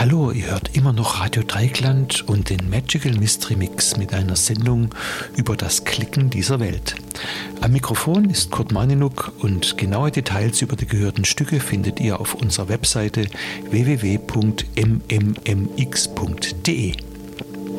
Hallo, ihr hört immer noch Radio Dreieckland und den Magical Mystery Mix mit einer Sendung über das Klicken dieser Welt. Am Mikrofon ist Kurt Marninuk und genaue Details über die gehörten Stücke findet ihr auf unserer Webseite www.mmmx.de.